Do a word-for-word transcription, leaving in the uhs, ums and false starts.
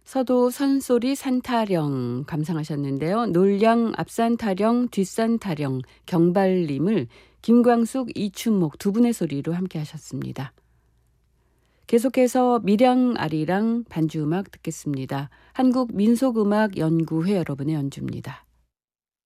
서도 선소리 산타령 감상하셨는데요. 놀량 앞산타령 뒷산타령 경발림을 김광숙 이춘목 두 분의 소리로 함께 하셨습니다. 계속해서 밀양아리랑 반주음악 듣겠습니다. 한국민속음악연구회 여러분의 연주입니다.